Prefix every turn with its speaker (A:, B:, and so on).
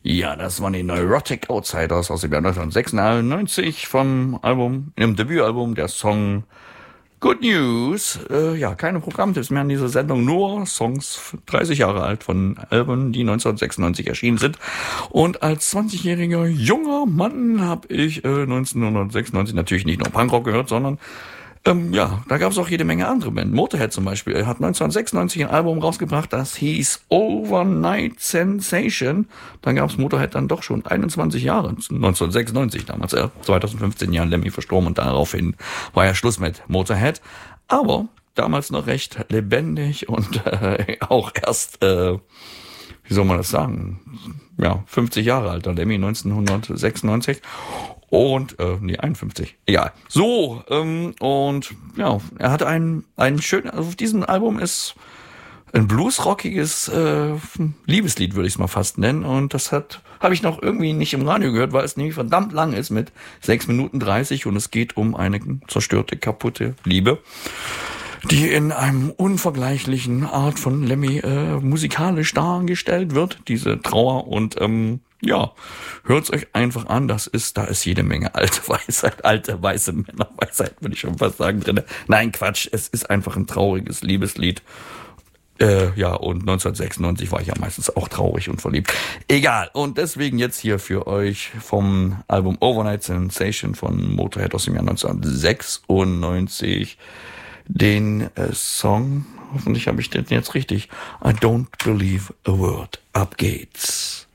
A: Ja, das waren die Neurotic Outsiders aus dem Jahr 1996 vom im Debütalbum, der Song Good News. Ja, keine Programmtipps mehr in dieser Sendung, nur Songs 30 Jahre alt von Alben, die 1996 erschienen sind. Und als 20-jähriger junger Mann habe ich 1996 natürlich nicht nur Punkrock gehört, sondern ja, da gab es auch jede Menge andere Bands. Motorhead zum Beispiel hat 1996 ein Album rausgebracht, das hieß Overnight Sensation. Dann gab es Motorhead dann doch schon 21 Jahre, 1996 damals. 2015 Jahren Lemmy verstorben und daraufhin war ja Schluss mit Motorhead. Aber damals noch recht lebendig und auch erst, wie soll man das sagen, ja, 50 Jahre alt, der Lemmy 1996. Und, 51. Egal. So, und ja, er hat einen schönen, also auf diesem Album ist ein bluesrockiges Liebeslied, würde ich es mal fast nennen. Und das habe ich noch irgendwie nicht im Radio gehört, weil es nämlich verdammt lang ist mit 6 Minuten 30 und es geht um eine zerstörte, kaputte Liebe, die in einem unvergleichlichen Art von Lemmy musikalisch dargestellt wird, diese Trauer und ja, hört's euch einfach an, da ist jede Menge alte Weisheit, alte weiße Männerweisheit, würde ich schon fast sagen, drinne. Nein, Quatsch, es ist einfach ein trauriges Liebeslied. Ja, und 1996 war ich ja meistens auch traurig und verliebt. Egal, und deswegen jetzt hier für euch vom Album Overnight Sensation von Motorhead aus dem Jahr 1996 den Song, hoffentlich habe ich den jetzt richtig, I Don't Believe a Word. Ab geht's.